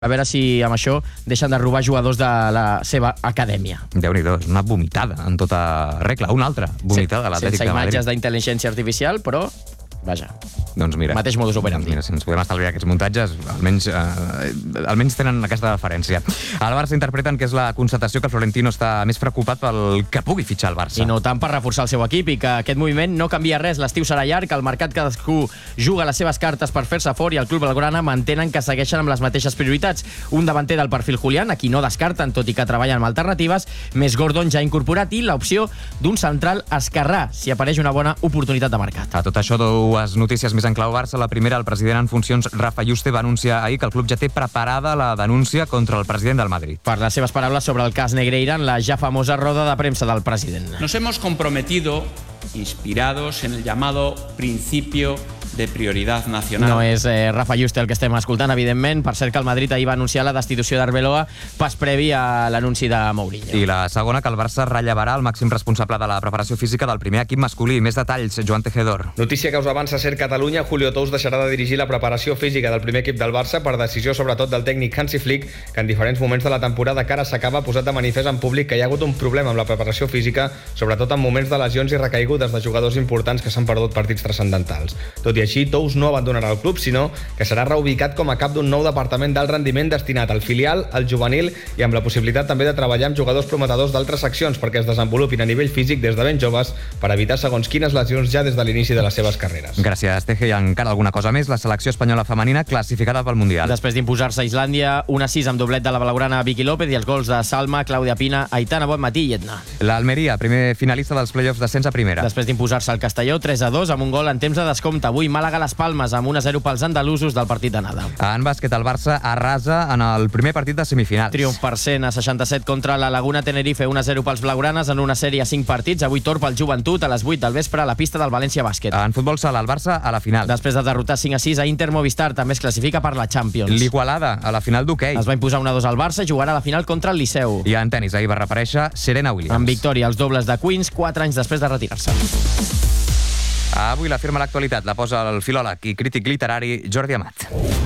A veure si amb això deixen de robar jugadors de la seva acadèmia. Déu-n'hi-do, és una vomitada en tota regla. Una altra vomitada de l'Atlètic de Madrid. Sense imatges d'intel·ligència artificial, però, vaja, doncs mira, mateix modus operandi. Mira, si ens podem estalviar aquests muntatges, almenys tenen aquesta referència. Al Barça interpreten que és la constatació que el Florentino està més preocupat pel que pugui fitxar el Barça. I no tant per reforçar el seu equip i que aquest moviment no canvia res. L'estiu serà llarg, el mercat cadascú juga les seves cartes per fer-se fort i el club blaugrana mantenen que segueixen amb les mateixes prioritats. Un davanter del perfil Julián, a qui no descarten, tot i que treballen amb alternatives, més Gordon ja incorporat i l'opció d'un central esquerrà, si apareix una bona oportunitat de mercat. A tot això, dues notícies més en clau Barça. La primera, el president en funcions Rafa Yuste va anunciar ahir que el club ja té preparada la denúncia contra el president del Madrid. Per les seves paraules sobre el cas Negreira en la ja famosa roda de premsa del president. Nos hemos comprometido, inspirados en el llamado principio de prioridad nacional. No és Rafa Yuste el que estem escoltant, evidentment. Per cert que el Madrid ahir va anunciar la destitució d'Arbeloa pas previ a l'anunci de Mourinho. I la segona, que el Barça rellevarà el màxim responsable de la preparació física del primer equip masculí. Més detalls, Joan Tejedor. Notícia que us avança Ser Catalunya. Julio Tous deixarà de dirigir la preparació física del primer equip del Barça per decisió sobretot del tècnic Hansi Flick, que en diferents moments de la temporada que ara s'acaba ha posat de manifest en públic que hi ha hagut un problema amb la preparació física, sobretot en moments de lesions i recaigudes de jugadors importants que s'han perdut partits transcendentals. Tot i així, Tous no abandonarà el club, sinó que serà reubicat com a cap d'un nou departament d'alt rendiment destinat al filial, al juvenil i amb la possibilitat també de treballar amb jugadors prometedors d'altres seccions perquè es desenvolupin a nivell físic des de ben joves per evitar segons quines lesions ja des de l'inici de les seves carreres. Gràcies, Teje. I encara alguna cosa més, la selecció espanyola femenina classificada pel Mundial. Després d'imposar-se a Islàndia, 1-6 amb doblet de la blaugrana Vicky López i els gols de Salma, Clàudia Pina, Aitana Bonmatí i Edna. L'Almeria, primer finalista dels play-offs d'ascens a primera. Després d'imposar-se al Castelló 3-2 amb un gol en temps de descompte. Avui Màlaga les Palmes amb 1-0 pels andalusos del partit d'anada. En bàsquet, el Barça arrasa en el primer partit de semifinals. Triomf per 100-67 contra la Laguna Tenerife, 1-0 pels blaugranes en una sèrie a 5 partits. Avui torn pel Joventut a les 8 del vespre a la pista del València Bàsquet. En futbol sala, el Barça a la final. Després de derrotar 5-6 a Inter, Movistar també es classifica per la Champions. L'Igualada a la final d'hoquei. Es va imposar 1-2 al Barça, jugarà a la final contra el Liceu. I en tenis, ahir va reaparèixer Serena Williams. En victòria als dobles de Queens, 4 anys després de retirar-se. Avui la firma a l'actualitat la posa el filòleg i crític literari Jordi Amat.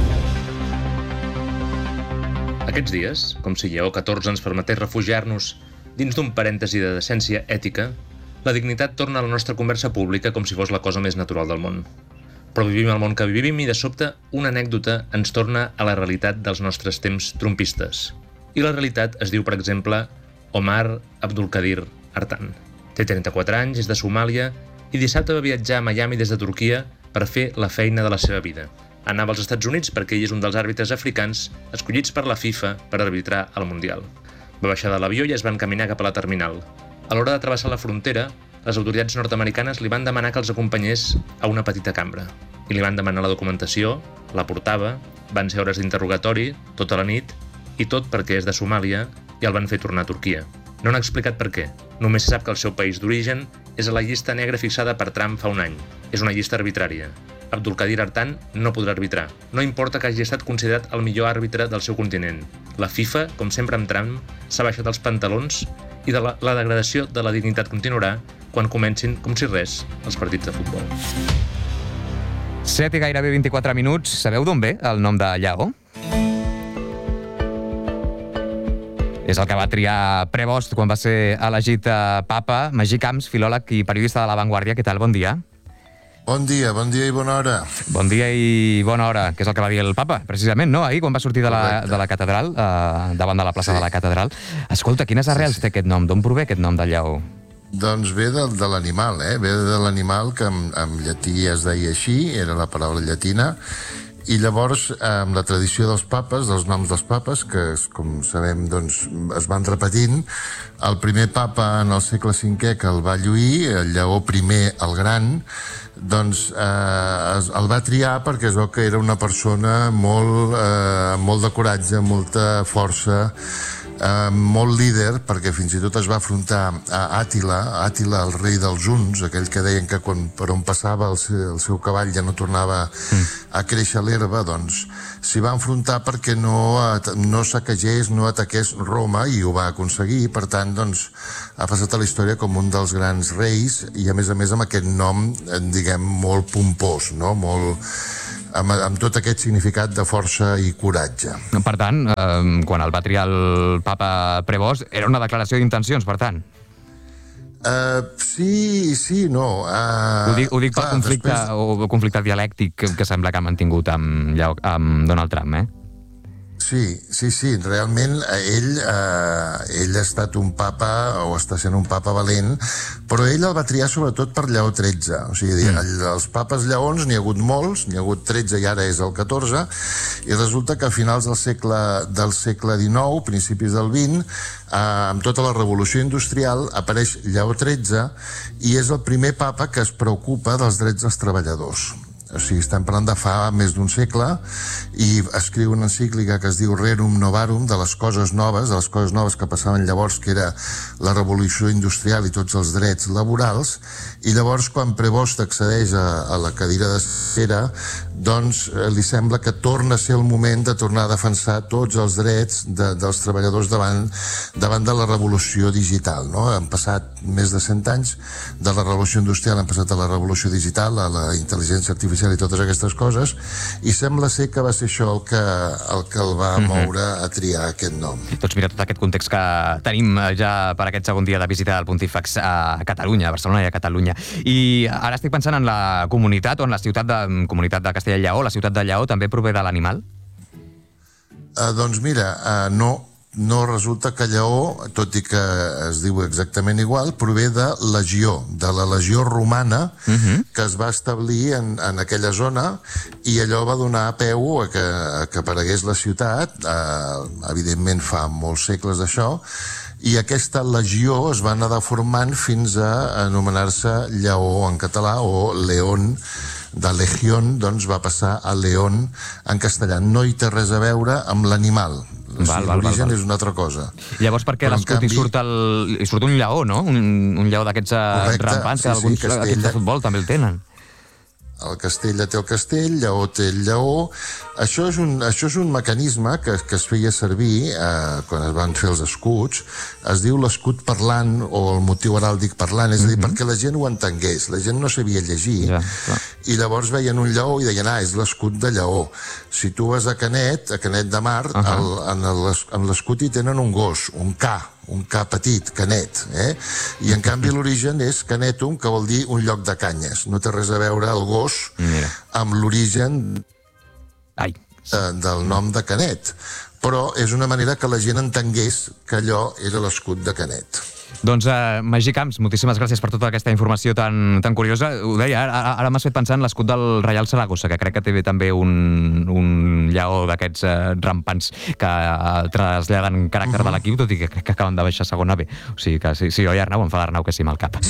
Aquests dies, com si Lleó XIV ens permetés refugiar-nos dins d'un parèntesi de decència ètica, la dignitat torna a la nostra conversa pública com si fos la cosa més natural del món. Però vivim el món que vivim i de sobte una anècdota ens torna a la realitat dels nostres temps trumpistes. I la realitat es diu, per exemple, Omar Abdulkadir Artan. Té 34 anys, és de Somàlia i dissabte va viatjar a Miami des de Turquia per fer la feina de la seva vida. Anava als Estats Units perquè ell és un dels àrbitres africans escollits per la FIFA per arbitrar al Mundial. Va baixar de l'avió i es va encaminar cap a la terminal. A l'hora de travessar la frontera, les autoritats nord-americanes li van demanar que els acompanyés a una petita cambra. I li van demanar la documentació, la portava, van ser hores d'interrogatori, tota la nit, i tot perquè és de Somàlia i el van fer tornar a Turquia. No han explicat per què. Només se sap que el seu país d'origen és a la llista negra fixada per Trump fa un any. És una llista arbitrària. Abdulkadir Artan no podrà arbitrar. No importa que hagi estat considerat el millor àrbitre del seu continent. La FIFA, com sempre amb Trump, s'ha baixat els pantalons i la degradació de la dignitat continuarà quan comencin, com si res, els partits de futbol. 7 i gairebé 24 minuts. Sabeu d'on ve el nom de Lleó? És el que va triar Prevost quan va ser elegit papa. Magí Camps, filòleg i periodista de La Vanguardia. Què tal? Bon dia. Bon dia i bona hora. Bon dia i bona hora, que és el que va dir el papa, precisament, no? Ahir, quan va sortir de la catedral, davant de la plaça de la catedral. Escolta, quines arrels té aquest nom? D'on prové aquest nom de Lleó? Doncs ve de l'animal, ve de l'animal que en llatí es deia així, era la paraula llatina, i llavors, amb la tradició dels papes, dels noms dels papes, que, com sabem, doncs, es van repetint, el primer papa en el segle V que el va lluir, el Lleó I el Gran, doncs el va triar perquè es veu que era una persona molt de coratge, molta força, molt líder, perquè fins i tot es va afrontar a Àtila, el rei dels huns, aquell que deien que per on passava el seu cavall ja no tornava a créixer l'herba, doncs s'hi va enfrontar perquè no saquegés, no ataqués Roma, i ho va aconseguir. Per tant, doncs, ha passat a la història com un dels grans reis, i a més amb aquest nom, diguem, molt pompós, no? Molt amb tot aquest significat de força i coratge. Per tant, quan el va triar el papa Prevost, era una declaració d'intencions, per tant. Sí, no. Ho dic per conflicte dialèctic que sembla que ha mantingut amb Donald Trump, Sí, realment ell ha estat un papa, o està sent un papa valent, però ell el va triar sobretot per Lleó XIII. O sigui, els papes lleons n'hi ha hagut molts, n'hi ha hagut 13 i ara és el 14, i resulta que a finals del segle XIX, principis del XX, amb tota la revolució industrial, apareix Lleó XIII i és el primer papa que es preocupa dels drets dels treballadors. O sigui, estem parlant de fa més d'un segle, i escriu una encíclica que es diu Rerum Novarum, de les coses noves que passaven llavors, que era la revolució industrial i tots els drets laborals, i llavors quan Prevost accedeix a la cadira d'espera, doncs li sembla que torna a ser el moment de tornar a defensar tots els drets dels treballadors davant de la revolució digital, no? Han passat més de 100 anys de la revolució industrial, han passat a la revolució digital, a la intel·ligència artificial i totes aquestes coses, i sembla ser que va ser això el que el va moure a triar aquest nom. Doncs mira, tot aquest context que tenim ja per aquest segon dia de visita del Pontífex a Catalunya, a Barcelona i a Catalunya. I ara estic pensant en la comunitat, o en la comunitat de Castella i Lleó, la ciutat de Lleó també prové de l'animal? Doncs mira, no, resulta que Lleó, tot i que es diu exactament igual, prové de legió, de la legió romana que es va establir en aquella zona, i allò va donar peu a que aparegués la ciutat, evidentment fa molts segles d'això, i aquesta legió es va anar deformant fins a anomenar-se Lleó en català, o León, de legión, doncs va passar a león en castellà. No hi té res a veure amb l'animal. L'origen és una altra cosa. Llavors, perquè a l'escut hi surt un lleó, no? Un lleó d'aquests rampants, que alguns equips de futbol també el tenen. El Castella té el castell, Lleó té el lleó. Això és un mecanisme que es feia servir quan es van fer els escuts. Es diu l'escut parlant, o el motiu heràldic parlant, és a dir, perquè la gent ho entengués. La gent no sabia llegir, i llavors veien un lleó i deien, és l'escut de Lleó. Si tu vas a Canet de Mar, en l'escut hi tenen un gos, un ca petit, Canet, i en canvi l'origen és Canetum, que vol dir un lloc de canyes. No té res a veure el gos amb l'origen del nom de Canet, però és una manera que la gent entengués que allò era l'escut de Canet. Doncs, Magí Camps, moltíssimes gràcies per tota aquesta informació tan curiosa. Ho deia, ara m'has fet pensar en l'escut del Reial Saragossa, que crec que té també un lleó d'aquests rampants que traslladen caràcter de l'equip, tot i que crec que acaben de baixar a segona B. O sigui que sí, oi, Arnau, em fa l'Arnau que sí amb el cap.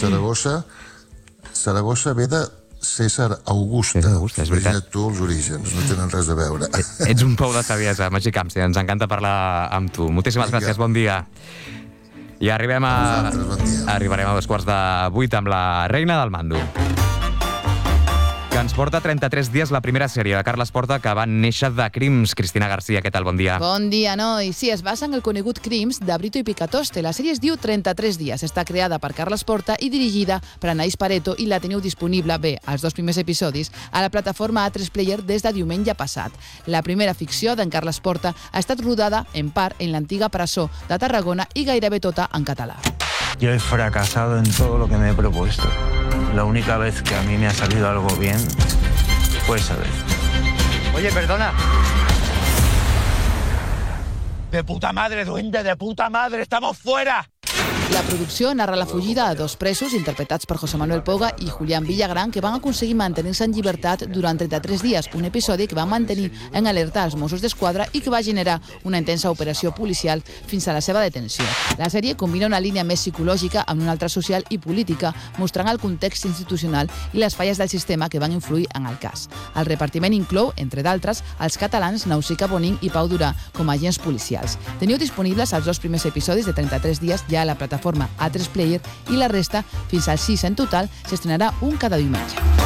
Saragossa ve de César Augusta. És veritat. Tu, els orígens, no tenen res a veure. Ets un pou de saviesa, Magí Camps, ens encanta parlar amb tu. Moltíssimes gràcies, bon dia. I arribarem a 7:15 amb la Reina del Mando, que ens porta 33 dies la primera sèrie de Carles Porta, que van néixer de Crims. Cristina García, què tal? Bon dia. Bon dia, nois. Sí, es basa en el conegut Crims de Brito i Picatoste. La sèrie es diu 33 dies. Està creada per Carles Porta i dirigida per Anaïs Pareto, i la teniu disponible, els 2 primers episodis, a la plataforma A3 Player des de diumenge passat. La primera ficció d'en Carles Porta ha estat rodada, en part, en l'antiga presó de Tarragona i gairebé tota en català. Yo he fracasado en todo lo que me he propuesto. La única vez que a mí me ha salido algo bien fue esa vez. Oye, perdona. De puta madre, duende, de puta madre, estamos fuera. La producció narra la fugida a 2 presos interpretats per José Manuel Poga i Julián Villagran, que van aconseguir mantenir-se en llibertat durant 33 dies, un episodi que va mantenir en alerta als Mossos d'Esquadra i que va generar una intensa operació policial fins a la seva detenció. La sèrie combina una línia més psicològica amb una altra social i política, mostrant el context institucional i les falles del sistema que van influir en el cas. El repartiment inclou, entre d'altres, els catalans Nausica Bonin i Pau Durà com a agents policials. Teniu disponibles els 2 primers episodis de 33 dies ja a la plataforma A3 Player, i la resta, fins al 6 en total, s'estrenarà un cada diumenge.